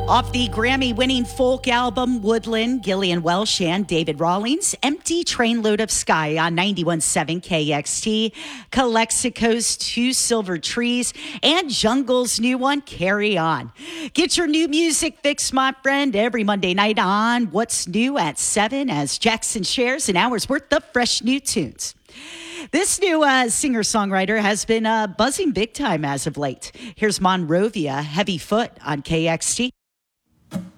Off the Grammy-winning folk album Woodland, Gillian Welch and David Rawlings, Empty Trainload of Sky on 91.7 KXT, Calexico's Two Silver Trees, and Jungle's new one, Carry On. Get your new music fix, my friend, every Monday night on What's New at 7 as Jackson shares an hour's worth of fresh new tunes. This new singer-songwriter has been buzzing big time as of late. Here's Monrovia, Heavy Foot on KXT.